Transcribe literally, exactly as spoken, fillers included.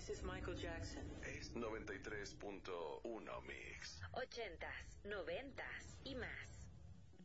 This is Michael Jackson. Es noventa y tres punto uno Mix. Ochentas, noventas y más.